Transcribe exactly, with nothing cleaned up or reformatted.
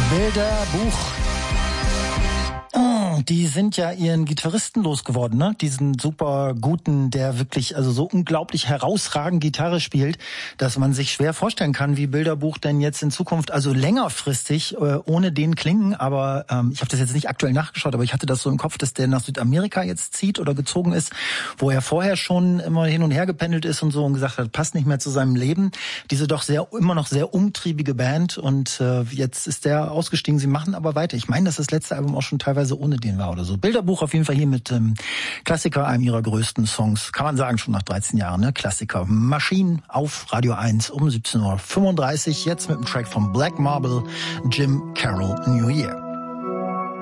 Bilderbuch. Oh, die sind ja ihren Gitarristen losgeworden, ne? Diesen super guten, der wirklich also so unglaublich herausragend Gitarre spielt, dass man sich schwer vorstellen kann, wie Bilderbuch denn jetzt in Zukunft, also längerfristig, äh, ohne den klingen. Aber ähm, ich habe das jetzt nicht aktuell nachgeschaut, aber ich hatte das so im Kopf, dass der nach Südamerika jetzt zieht oder gezogen ist, wo er vorher schon immer hin und her gependelt ist und so und gesagt hat, passt nicht mehr zu seinem Leben. Diese doch sehr immer noch sehr umtriebige Band und äh, jetzt ist der ausgestiegen. Sie machen aber weiter. Ich meine, dass das letzte Album auch schon teilweise ohne den war oder so. Bilderbuch auf jeden Fall hier mit ähm, Klassiker, einem ihrer größten Songs. Kann man sagen, schon nach dreizehn Jahren, ne? Klassiker. Maschinen auf Radio eins um siebzehn Uhr fünfunddreißig. Jetzt mit dem Track von Black Marble, Jim Carroll, New Year.